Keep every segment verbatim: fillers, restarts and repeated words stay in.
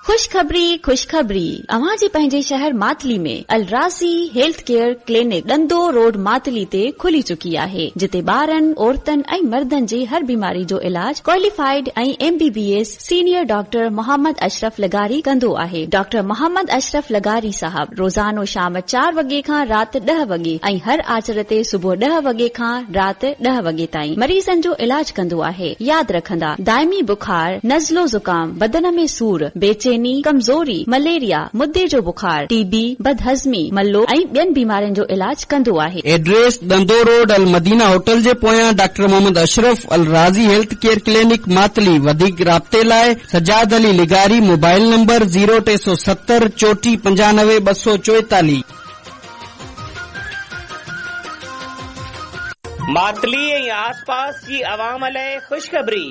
खुशखबरी खुशखबरी अवां जे पंहिंजे शहर मातली में अलराज़ी health care clinic डंदो road Matali ते खुली चुकी आहे, जिते ॿारनि औरतनि ऐं मर्दनि जी हर बीमारी जो इलाज क्वालिफाइड ऐं MBBS senior doctor Mohammad Ashraf लगारी कंदो आहे। डॉक्टर मोहम्मद अशरफ लगारी साहब रोज़ानो शाम चार वगे खां राति ॾह वगे ऐं हर आचर ते सुबुह ॾह वगे खां राति ॾह वगे ताईं मरीज़नि जो इलाज कंदो आहे। यादि रखंदा, दाइमी बुखार, नज़लो ज़ुकाम, बदन में सूर, बेचैनी, कमज़ोरी, मलेरिया, मुद्दे जो बुखार, टीबी, बदहज़मी, मल्लो ऐं ॿियनि बीमारियुनि जो इलाज कंदो आहे। एड्रेस डंदो रोड अल मदीना होटल जे पोयां डॉक्टर मोहम्मद अशरफ अल राज़ी हेल्थ केयर क्लिनिक मातली। वधीक राब्ते लाइ Sajjad Ali लिगारी, mobile number zero टे सौ सत्तर चोटी पंजानवे ॿ सौ चोएतालीह। मातली ऐं आसपास जी अवाम लाइ खुशखबरी।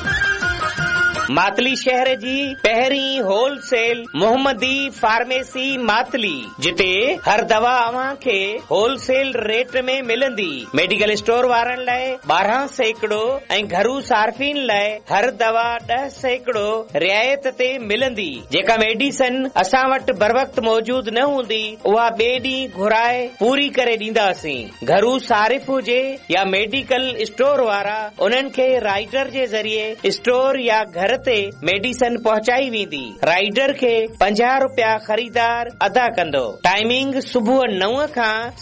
मातली शहर जी पहिरीं होलसेल मोहम्मदी फार्मेसी मातली, जिते हर दवा अवां खे होलसेल रेट में मिलंदी। मेडिकल स्टोर वारनि लाइ ॿारहं सैकड़ो ऐं घरू सार्फिन लाइ हर दवा ॾह सैकड़ो रियायत ते मिलंदी। जेका मेडिसन असां वटि बर वक्त मौजूद न हूंदी, उहा ॿिए ॾींहुं घुराए पूरी करे ॾींदासीं। घरू सारिफ हुजे या मेडिकल स्टोर वारा, उन्हनि खे राइडर जे ज़रिए स्टोर या घर ते मेडिसन पहुचाई वेंदी। राइडर खे पंजाह रुपया ख़रीदार अदा कंदो। टाइमिंग सुबुह नव खां